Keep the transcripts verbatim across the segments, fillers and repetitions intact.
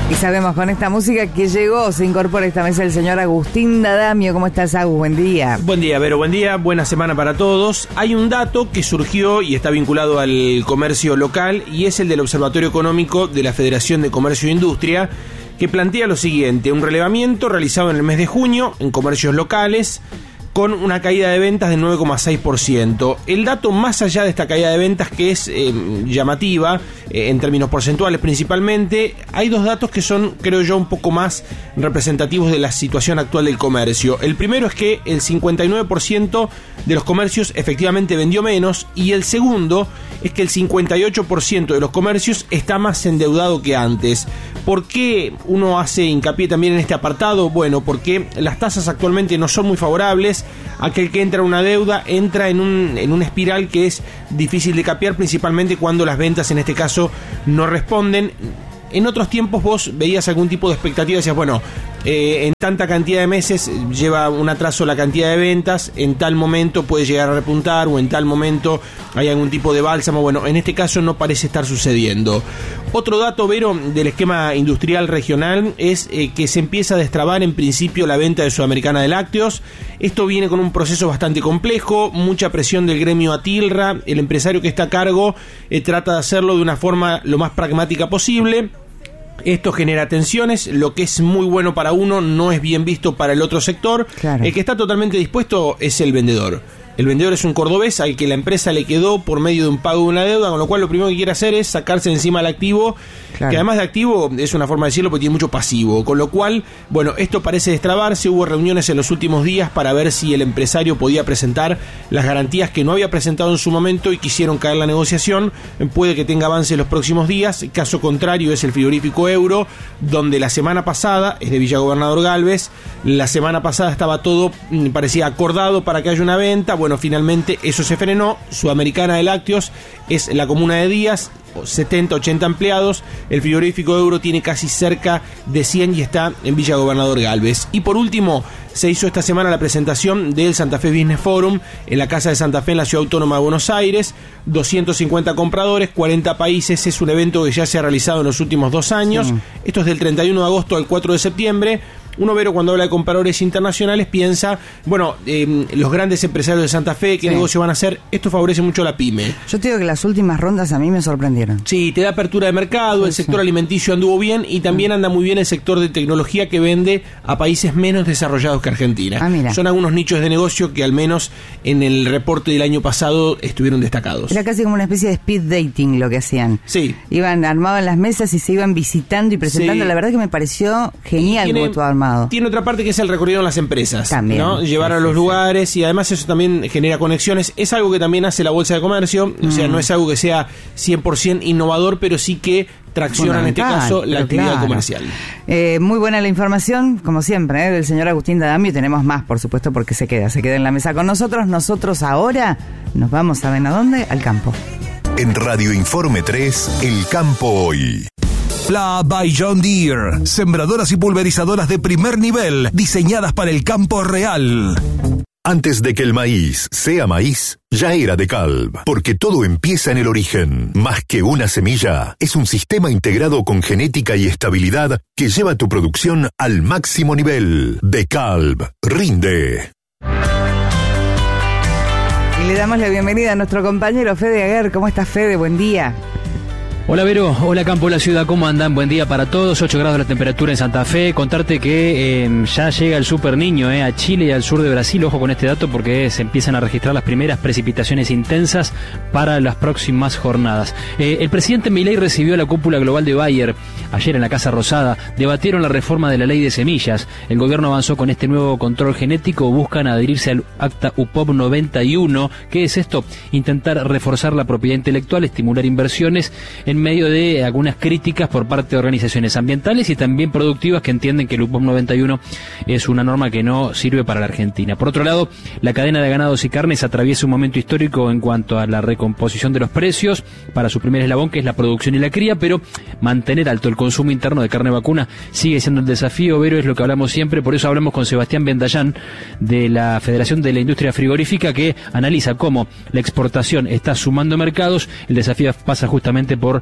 Y sabemos con esta música que llegó, se incorpora a esta mesa el señor Agustín D'Adamio. ¿Cómo estás, Agus? Buen día. Buen día, Vero, buen día, buena semana para todos. Hay un dato que surgió y está vinculado al comercio local y es el del Observatorio Económico de la Federación de Comercio e Industria, que plantea lo siguiente: un relevamiento realizado en el mes de junio en comercios locales con una caída de ventas de nueve coma seis por ciento. El dato, más allá de esta caída de ventas, que es eh, llamativa, eh, en términos porcentuales principalmente, hay dos datos que son, creo yo, un poco más representativos de la situación actual del comercio. El primero es que el cincuenta y nueve por ciento de los comercios efectivamente vendió menos, y el segundo es que el cincuenta y ocho por ciento de los comercios está más endeudado que antes. ¿Por qué uno hace hincapié también en este apartado? Bueno, porque las tasas actualmente no son muy favorables. Aquel que entra en una deuda entra en un en una espiral que es difícil de capear, principalmente cuando las ventas en este caso no responden. En otros tiempos vos veías algún tipo de expectativa y decías, bueno, eh, en tanta cantidad de meses lleva un atraso la cantidad de ventas, en tal momento puede llegar a repuntar o en tal momento hay algún tipo de bálsamo. Bueno, en este caso no parece estar sucediendo. Otro dato, Vero, del esquema industrial regional es eh, que se empieza a destrabar en principio la venta de Sudamericana de lácteos. Esto viene con un proceso bastante complejo, mucha presión del gremio Atilra. El empresario que está a cargo eh, trata de hacerlo de una forma lo más pragmática posible. Esto genera tensiones, lo que es muy bueno para uno no es bien visto para el otro sector. Claro. El que está totalmente dispuesto es el vendedor. El vendedor es un cordobés al que la empresa le quedó por medio de un pago de una deuda, con lo cual lo primero que quiere hacer es sacarse encima el activo, claro, que además de activo es una forma de decirlo porque tiene mucho pasivo, con lo cual, bueno, esto parece destrabarse. Hubo reuniones en los últimos días para ver si el empresario podía presentar las garantías que no había presentado en su momento y quisieron caer la negociación. Puede que tenga avance en los próximos días. Caso contrario es el frigorífico Euro, donde la semana pasada, es de Villa Gobernador Galvez, la semana pasada estaba todo, parecía acordado para que haya una venta. Bueno, finalmente eso se frenó. Sudamericana de lácteos es la comuna de Díaz, setenta, ochenta empleados. El frigorífico Euro tiene casi cerca de cien y está en Villa Gobernador Galvez. Y por último, se hizo esta semana la presentación del Santa Fe Business Forum en la Casa de Santa Fe en la Ciudad Autónoma de Buenos Aires. doscientos cincuenta compradores, cuarenta países. Es un evento que ya se ha realizado en los últimos dos años. Sí. Esto es del treinta y uno de agosto al cuatro de septiembre. Uno, Vero, cuando habla de compradores internacionales piensa, bueno, eh, los grandes empresarios de Santa Fe, ¿qué sí. negocio van a hacer? Esto favorece mucho a la pyme. Yo te digo que las últimas rondas a mí me sorprendieron. Sí, te da apertura de mercado, sí, el sector sí. alimenticio anduvo bien y también anda muy bien el sector de tecnología que vende a países menos desarrollados que Argentina. Ah, mira. Son algunos nichos de negocio que al menos en el reporte del año pasado estuvieron destacados. Era casi como una especie de speed dating lo que hacían. Sí. Iban armados en las mesas y se iban visitando y presentando. Sí. La verdad que me pareció genial como todo armado. Tiene otra parte que es el recorrido en las empresas, también, ¿no? Llevar sí, a los sí, lugares sí. y además eso también genera conexiones. Es algo que también hace la Bolsa de Comercio, mm. o sea, no es algo que sea cien por ciento innovador, pero sí que tracciona en este caso la actividad claro. comercial. Eh, muy buena la información, como siempre, ¿eh? del señor Agustín D'Adamio. Tenemos más, por supuesto, porque se queda, se queda en la mesa con nosotros. Nosotros ahora nos vamos, ¿saben a dónde? Al campo. En Radio Informe tres, El Campo Hoy. Pla by John Deere, sembradoras y pulverizadoras de primer nivel, diseñadas para el campo real. Antes de que el maíz sea maíz, ya era DeKalb, porque todo empieza en el origen. Más que una semilla, es un sistema integrado con genética y estabilidad que lleva tu producción al máximo nivel. DeKalb, rinde. Y le damos la bienvenida a nuestro compañero Fede Aguer. ¿Cómo estás, Fede? Buen día. Hola Vero, hola Campo, la ciudad, ¿cómo andan? Buen día para todos, ocho grados la temperatura en Santa Fe. Contarte que eh, ya llega el Super Niño eh, a Chile y al sur de Brasil. Ojo con este dato porque se empiezan a registrar las primeras precipitaciones intensas para las próximas jornadas. Eh, el presidente Milei recibió a la cúpula global de Bayer ayer en la Casa Rosada. Debatieron la reforma de la ley de semillas. El gobierno avanzó con este nuevo control genético. Buscan adherirse al Acta U P O B noventa y uno. ¿Qué es esto? Intentar reforzar la propiedad intelectual, estimular inversiones en en medio de algunas críticas por parte de organizaciones ambientales y también productivas que entienden que el U P O B noventa y uno es una norma que no sirve para la Argentina. Por otro lado, la cadena de ganados y carnes atraviesa un momento histórico en cuanto a la recomposición de los precios para su primer eslabón, que es la producción y la cría, pero mantener alto el consumo interno de carne vacuna sigue siendo el desafío, Vero, es lo que hablamos siempre. Por eso hablamos con Sebastián Bendayán de la Federación de la Industria Frigorífica, que analiza cómo la exportación está sumando mercados. El desafío pasa justamente por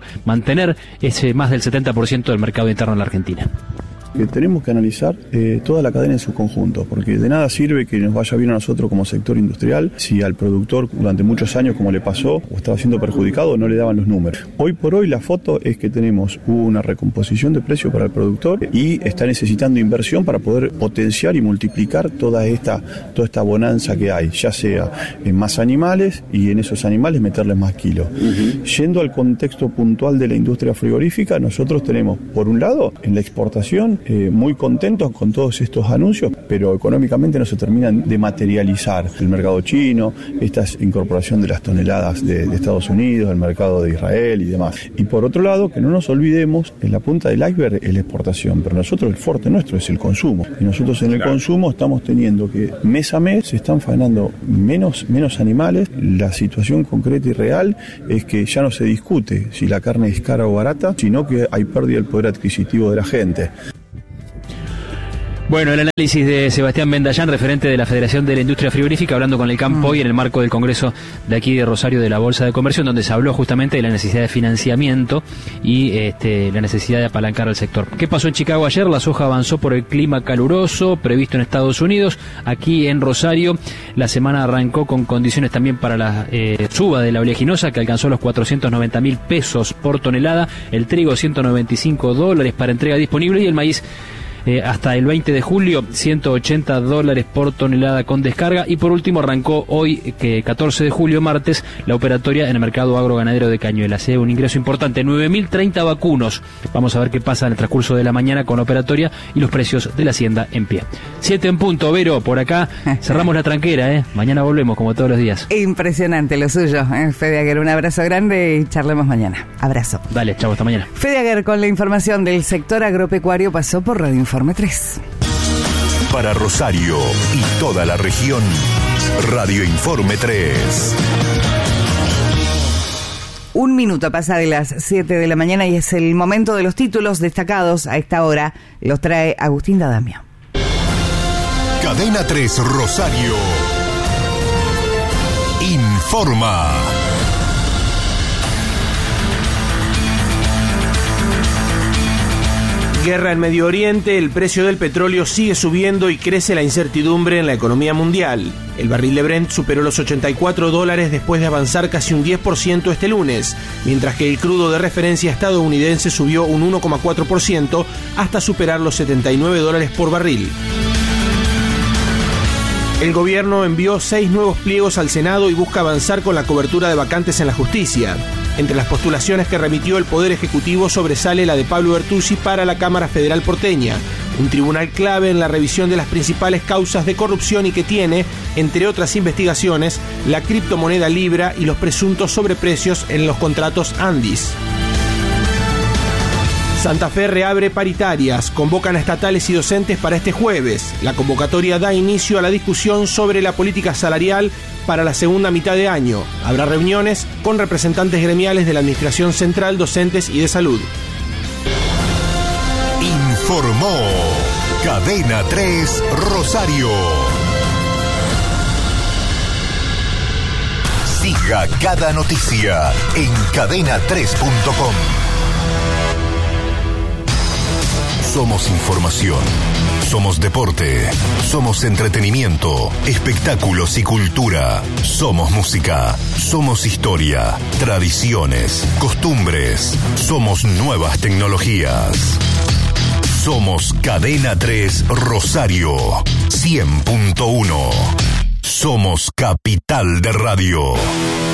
mantener ese más del setenta por ciento del mercado interno en la Argentina. Que tenemos que analizar eh, toda la cadena en su conjunto, porque de nada sirve que nos vaya bien a nosotros como sector industrial si al productor durante muchos años, como le pasó, o estaba siendo perjudicado, no le daban los números. Hoy por hoy la foto es que tenemos una recomposición de precio para el productor y está necesitando inversión para poder potenciar y multiplicar toda esta, toda esta bonanza que hay, ya sea en más animales y en esos animales meterles más kilos. Uh-huh. Yendo al contexto puntual de la industria frigorífica, nosotros tenemos, por un lado, en la exportación, Eh, muy contentos con todos estos anuncios, pero económicamente no se terminan de materializar. El mercado chino, esta incorporación de las toneladas de, de Estados Unidos, el mercado de Israel y demás. Y por otro lado, que no nos olvidemos, en la punta del iceberg es la exportación, pero nosotros el fuerte nuestro es el consumo. Y nosotros en el claro. consumo estamos teniendo que mes a mes se están faenando menos, menos animales. La situación concreta y real es que ya no se discute si la carne es cara o barata, sino que hay pérdida del poder adquisitivo de la gente. Bueno, el análisis de Sebastián Bendayán, referente de la Federación de la Industria Frigorífica, hablando con el campo hoy en el marco del Congreso de aquí de Rosario de la Bolsa de Comercio, donde se habló justamente de la necesidad de financiamiento y este, la necesidad de apalancar al sector. ¿Qué pasó en Chicago ayer? La soja avanzó por el clima caluroso previsto en Estados Unidos. Aquí en Rosario la semana arrancó con condiciones también para la eh, suba de la oleaginosa, que alcanzó los cuatrocientos noventa mil pesos por tonelada, el trigo ciento noventa y cinco dólares para entrega disponible y el maíz Eh, hasta el veinte de julio, ciento ochenta dólares por tonelada con descarga. Y por último arrancó hoy, que catorce de julio, martes, la operatoria en el mercado agroganadero de Cañuelas. Eh, un ingreso importante, nueve mil treinta vacunos. Vamos a ver qué pasa en el transcurso de la mañana con la operatoria y los precios de la hacienda en pie. Siete en punto, Vero, por acá cerramos la tranquera. Eh. Mañana volvemos como todos los días. Impresionante lo suyo, eh, Fede Aguer. Un abrazo grande y charlemos mañana. Abrazo. Dale, chau, hasta mañana. Fede Aguer con la información del sector agropecuario pasó por Radio Informe tres. Para Rosario y toda la región, Radio Informe tres. Un minuto pasa de las siete de la mañana y es el momento de los títulos destacados a esta hora. Los trae Agustín D'Adamio. Cadena tres Rosario informa. Guerra en Medio Oriente, el precio del petróleo sigue subiendo y crece la incertidumbre en la economía mundial. El barril de Brent superó los ochenta y cuatro dólares después de avanzar casi un diez por ciento este lunes, mientras que el crudo de referencia estadounidense subió un uno coma cuatro por ciento hasta superar los setenta y nueve dólares por barril. El gobierno envió seis nuevos pliegos al Senado y busca avanzar con la cobertura de vacantes en la justicia. Entre las postulaciones que remitió el Poder Ejecutivo sobresale la de Pablo Bertuzzi para la Cámara Federal porteña, un tribunal clave en la revisión de las principales causas de corrupción y que tiene, entre otras investigaciones, la criptomoneda Libra y los presuntos sobreprecios en los contratos Andis. Santa Fe reabre paritarias, convocan a estatales y docentes para este jueves. La convocatoria da inicio a la discusión sobre la política salarial para la segunda mitad de año. Habrá reuniones con representantes gremiales de la Administración Central, docentes y de salud. Informó Cadena tres Rosario. Siga cada noticia en cadena tres punto com. Somos información, somos deporte, somos entretenimiento, espectáculos y cultura, somos música, somos historia, tradiciones, costumbres, somos nuevas tecnologías. Somos Cadena tres Rosario, cien punto uno. Somos Capital de Radio.